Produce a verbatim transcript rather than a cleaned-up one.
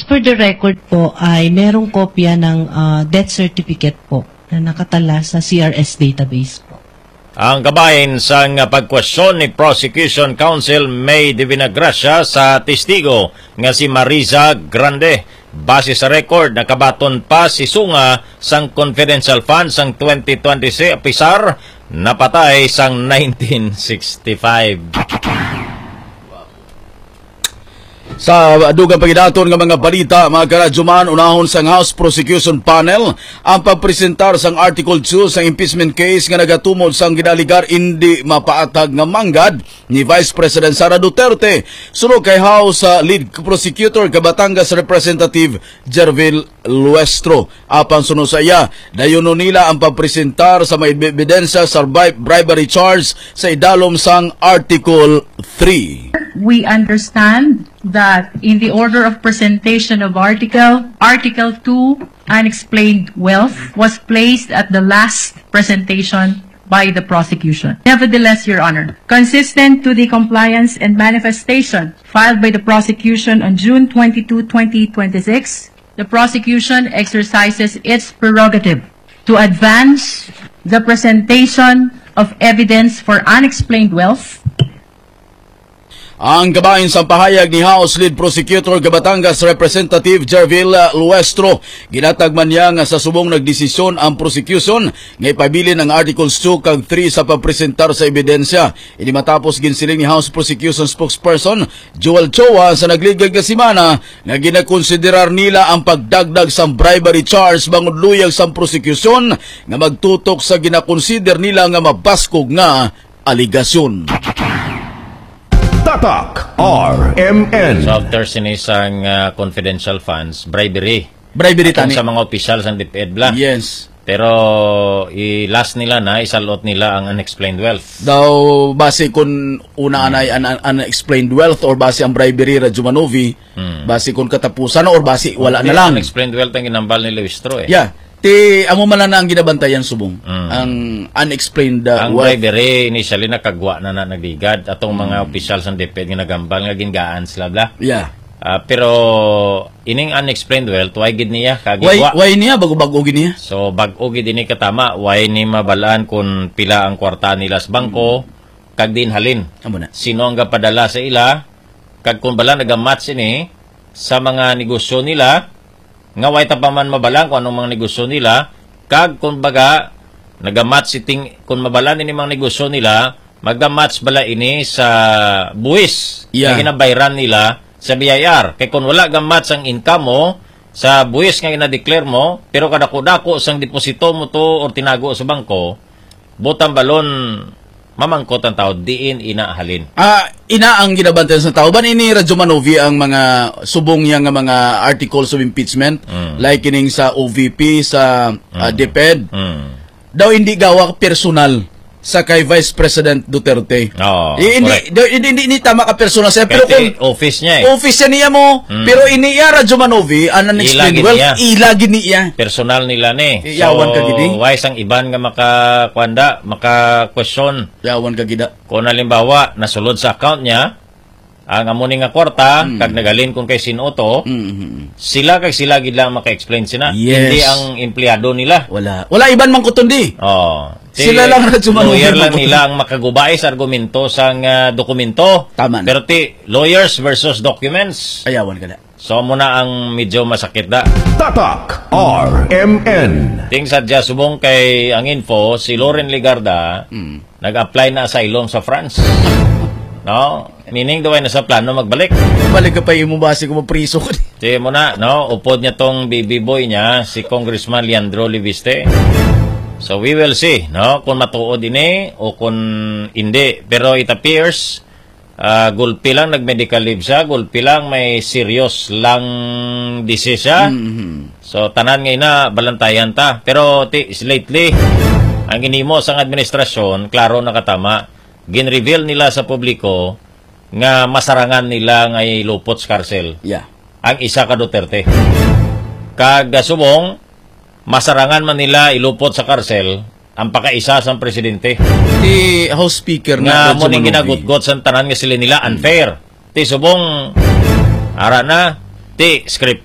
Just for the record po, ay merong kopya ng uh, death certificate po na nakatala sa C R S database po. Ang kabahin sa pagkwestiyon ni Prosecution Counsel May Divinagracia sa testigo nga si Mariza Grande. Base sa record, nakabaton pa si Sunga sang confidential fund sang twenty twenty-six pisar napatay sang nineteen sixty-five. Sa dugang pagidaton ng mga balita, mga karadyoman, unahon sang House Prosecution Panel ang pagpresentar sang Article two sang impeachment case nga nagatumod sang ginaligar hindi mapaatag nga manggad ni Vice President Sara Duterte. Sunod kay House uh, Lead Prosecutor Batangas Representative Jervil Luestro. Apan sunod sa iya, dayon nila ang pagpresentar sa may ebidensya sa bribery charge sa idalom sang Article three. We understand that in the order of presentation of article, Article two, unexplained wealth, was placed at the last presentation by the prosecution. Nevertheless, Your Honor, consistent to the compliance and manifestation filed by the prosecution on June twenty-second, twenty twenty-six, the prosecution exercises its prerogative to advance the presentation of evidence for unexplained wealth. Ang kabahin sa pahayag ni House Lead Prosecutor Batangas Representative Jervil Luestro, ginatag man niya nga sa subong nagdesisyon ang prosecution nga ipabilin ang Articles two kag three sa pagpresentar sa ebidensya. Ini matapos ginsiling ni House Prosecution Spokesperson Joel Choa sa nagligag nga semana nga ginakonsiderar nila ang pagdagdag sa bribery charge bangod luyag sa prosecution nga magtutok sa ginakonsider nila nga mabaskog nga aligasyon. Tatak R M N. So after sinisang uh, confidential funds, bribery. Bribery tani. Sa mga opisyal sa D P E D bla. Yes. Pero i-last nila na, isalot nila ang unexplained wealth. Daw base kung una anay un unexplained wealth or base ang bribery Radyo Manovi, hmm. base kung katapusan or base wala Hindi, na lang. Unexplained wealth ang ginambal ni Luistro eh. Yeah. Ti amo man na ang ginabantayan subong. Mm. Ang unexplained uh, ang wealth. bribery initially nakagwa na na nagligad atong mm. mga opisyal sa D P E D nga nagambal nga gingaan sila bla. Yeah. Uh, pero ining unexplained wealth why gid niya kagwa. Why why niya bago-bago gid niya? So bag-o gid ini katama why ni mabalaan kung pila ang kwarta nila sa bangko mm. kag din halin. Amo na. Sino ang gapadala sa ila kag kung bala nagamatch ini sa mga negosyo nila nga way ta pa man mabalang kung anong mga negosyo nila kag kung baga nagamatch siting kung mabalan ini mga negosyo nila magamatch bala ini sa buwis yeah. nga ginabayran nila sa B I R kay kung wala gamatch ang income mo sa buwis nga ina-declare mo pero kadako-dako sang deposito mo to or tinago sa bangko butang balon mamangkot ang tao diin inahalin. Ah, ina ang ginabantayan sa tao. Ban ini Radyo Manovi ang mga subong niya nga mga articles of impeachment mm. like kining sa O V P sa mm. uh, D P E D. Mm. Daw hindi gawa personal sa kay Vice President Duterte. Oh, I, hindi, do, hindi, hindi, hindi tama ka personal siya. Pero kung office niya eh. Office niya niya mo. Mm. Pero ini iya Radyo Manovi, an unexplained wealth, ilagi niya. Personal nila ni. Yawan ka gidi. Why sang iban nga makakwanda, maka-question. Yawan ka gida. Kung halimbawa, nasulod sa account niya, ang amuni nga kwarta, mm. kag nagalin kung kay sinuto, mm-hmm. sila kag sila gid lang maka-explain sina. Yes. Hindi ang empleyado nila. Wala. Wala iban man kutondi. Oh. Sila lang na lawyer lang nila ang makagubay sa argumento sa uh, dokumento. Tama na. Pero ti lawyers versus documents. Ayawan ka na. So muna ang medyo masakit da. Tatak R M N. Ting sadya subong kay ang info si Loren Ligarda mm. nag-apply na asylum sa France. No? Meaning daw ay nasa plano magbalik. Balik ka pa yung mabasi ko mapriso ko. Sige mo na, no? Upod niya tong baby boy niya, si Congressman Leandro Liviste. So we will see, no? Kung matuod ini o kung hindi. Pero it appears, uh, gulpi lang nag-medical leave siya, gulpi lang may serious lang disease siya. Mm-hmm. So tanan ngayon na balantayan ta. Pero lately, ang ginimo sa administrasyon, klaro nakatama, gin-reveal nila sa publiko nga masarangan nila nga ilupot sa karsel. Yeah. Ang isa ka Duterte. Kag subong, masarangan man nila ilupot sa karsel ang pakaisa sa presidente. Ti House Speaker na mo ning ginagutgot sa tanan nga sila nila unfair. Ti subong ara na ti script